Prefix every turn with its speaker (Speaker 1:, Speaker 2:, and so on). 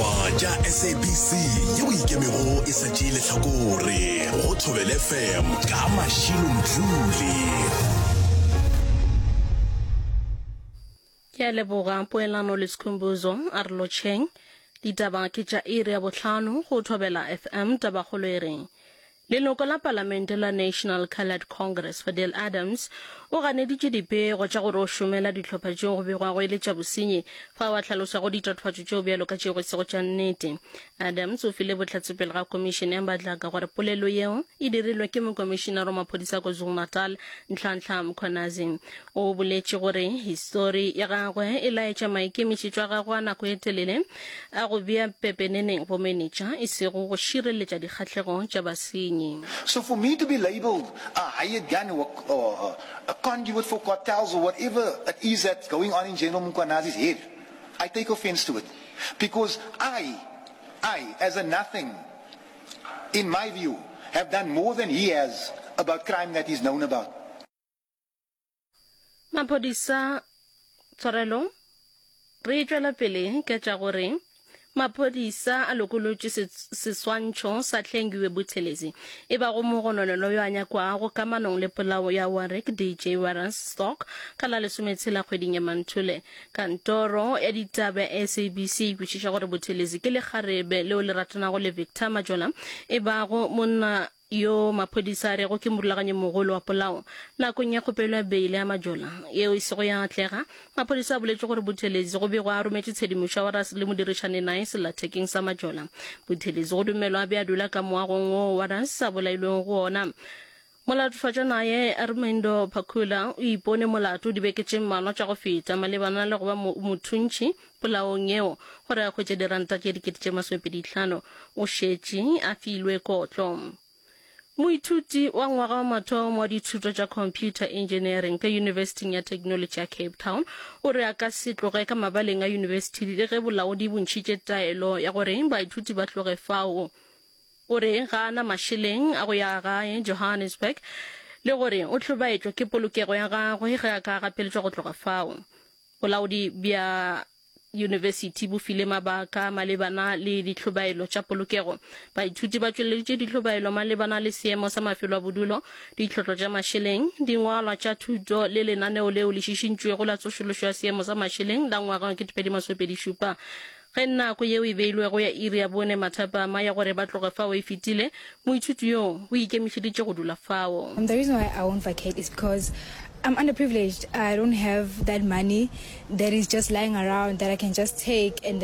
Speaker 1: ditaba tša SABC yeo ikemego e sa tšeele hlakore go Thobela FM ka Mashilo Mdluli.
Speaker 2: Ke a leboga poelano le Skhumbuzo a re lotšheng ditaba ke tša iri ya bohlano go Thobela FM tabakgolo e reng. Leloko la Palamente la National Coloured Congress Fidel Adams o ganeditše dipego tša gore o šomela dihlopha tšeo go begwago e le tša bosenyi fa wa hlalosa go ditatofatšo tšeo bjalo ka tšeo sego tša nnete. Adams o file bohlatsepele ga komišene ya Badlaka gore polelo yeo e dirilwe ke mokomišenare wa maphodisa KwaZulu-Natal Nhlanhla Mkhwanazi. O boletše gore histori ya gagwe e laetša maikemišetšo a gagwe a nako e telele a go bea pepeneneng bomenetša e sego go šireletša dikgahlego tša basenyi.
Speaker 3: So for me to be labeled a hired gun or a conduit for cartels or whatever it is that's going on in General Mkhwanazi's head, I take offense to it. Because I, as a nothing, in my view, have done more than he has about crime that he's known about.
Speaker 2: Maphodisa tshwarelo re tšwela pele ka tša gore maphodisa a lokolotše seswantšho sa hlengiwe bothelezi e ba go mogononelo yo a nyakwago kamanong le polao ya Warwick DJ Warren's Stock ka la 16 kgweding ya Manthule. Kantoro ya ditaba SABC kwešiša gore bothelezi ke lekgarebe leo le ratanago le Victor Majola e ba go monna yo maphodisa a rego ke morulaganye mogolo wa polao nakong ya kgopelo ya beile ya Majola yeo e sego ya atlega. Maphodisa a boletše gore bothelezi go bego a rometše tshedimošo ya Warras le modirišane nae sellathekeng sa Majola. Bothelezi go dumelwa a be a dula ka moagong wo Warras a bolailweng go ona. Molatofatša naye Armando Pakula o ipone molato dibeke tše mmalwa tša go feta malebana le go ba mothuntši polaong yeo gore a hwetše diranta tše 25,000 o šetše a filwe kotlo. Moithuti wa ngwaga wa mathomo wa dithuto tša computer engineering ka University ya Technology ya Cape Town o re a ka se tloge ka mabaleng a university le ge bolaodi bo ntšhitše taelo ya gore baithuti ba tloge fao. O re ga ana mašeleng a go ya gae Johannesburg le gore o hlobaetšwa ke polokego ya gagwe ge a ka gapeletšwa go tloga fao. Bolaodi bja University bo file mabaka malebana le dihlobaelo tša polokego. Baithuti ba tšweleditše dihlobaelo malebana le seemo sa mafelo a bodulo, ditlhotlo tša mašeleng, dingwalwa tša thuto le lenaneo leo le šišintšwego la tsošološo ya seemo sa mašeleng la ngwaga wa 2017. Ge nako yeo e beilwego ya iri ya bone mathapama ya gore ba tloge fao e fetile, moithuti yo o ikemišeditše go dula fao.
Speaker 4: The reason why I won't vacate is because I'm underprivileged. I don't have that money that is just lying around that I can just take and